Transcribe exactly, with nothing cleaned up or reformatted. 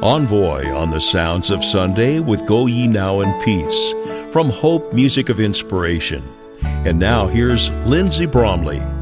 Envoy on the Sounds of Sunday with Go Ye Now in Peace from Hope Music of Inspiration. And now here's Lindsay Bromley.